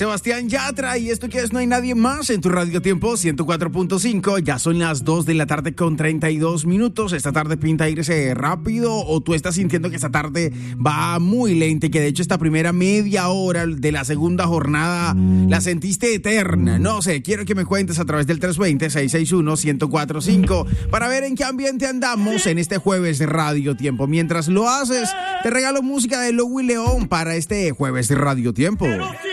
Sebastián Yatra, y esto que es No hay nadie más en tu Radio Tiempo 104.5. Ya son las 2 de la tarde con 32 minutos. Esta tarde pinta irse rápido, o tú estás sintiendo que esta tarde va muy lenta, y que de hecho esta primera media hora de la segunda jornada la sentiste eterna. No sé, quiero que me cuentes a través del 320-661-1045 para ver en qué ambiente andamos en este jueves de Radio Tiempo. Mientras lo haces, te regalo música de Lowy León para este jueves de Radio Tiempo.